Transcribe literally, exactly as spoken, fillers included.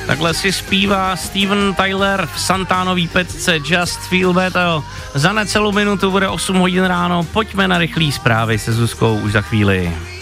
Takhle si zpívá Steven Tyler v Santánový pecce Just Feel Better. Za necelou minutu bude osm hodin ráno, pojďme na rychlý zprávy se Zuzkou už za chvíli.